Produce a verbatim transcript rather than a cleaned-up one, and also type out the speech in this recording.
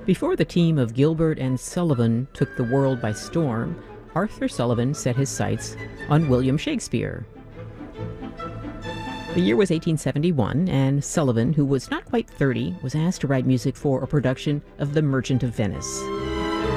Before the team of Gilbert and Sullivan took the world by storm, Arthur Sullivan set his sights on William Shakespeare. The year was eighteen seventy-one, and Sullivan, who was not quite thirty, was asked to write music for a production of The Merchant of Venice.